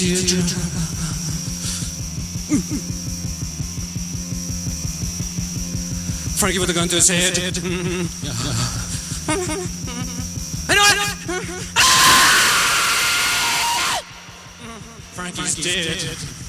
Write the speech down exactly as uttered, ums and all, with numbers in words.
Frankie with a gun to his head. I know it! Frankie's dead.